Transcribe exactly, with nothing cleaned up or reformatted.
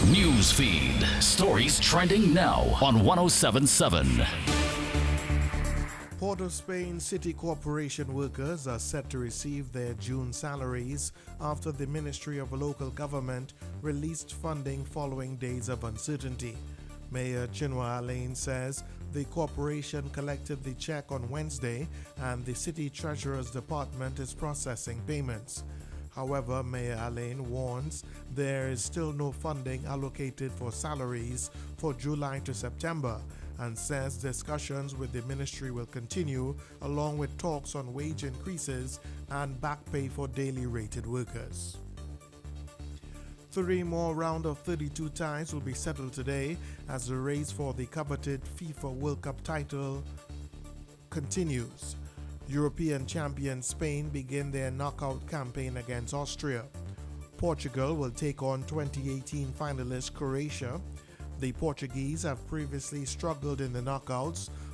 News feed. Stories trending now on ten seventy-seven. Port of Spain City Corporation workers are set to receive their June salaries after the Ministry of Local Government released funding following days of uncertainty. Mayor Chinua Alain says the corporation collected the check on Wednesday and the City Treasurer's Department is processing payments. However, Mayor Alain warns there is still no funding allocated for salaries for July to September and says discussions with the ministry will continue along with talks on wage increases and back pay for daily rated workers. Three more round of thirty-two ties will be settled today as the race for the coveted FIFA World Cup title continues. European champion Spain begin their knockout campaign against Austria. Portugal will take on twenty eighteen finalist Croatia. The Portuguese have previously struggled in the knockouts,